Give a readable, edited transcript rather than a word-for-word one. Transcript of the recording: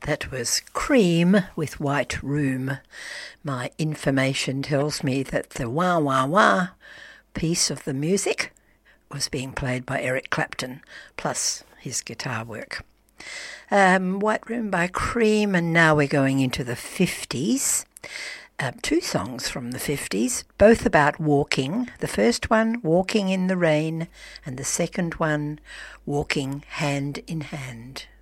That was Cream with White Room. My information tells me that the wah wah wah piece of the music was being played by Eric Clapton, plus his guitar work. White Room by Cream, and now we're going into the 50s. Two songs from the 50s, both about walking. The first one, Walking in the Rain, and the second one, Walking Hand in Hand.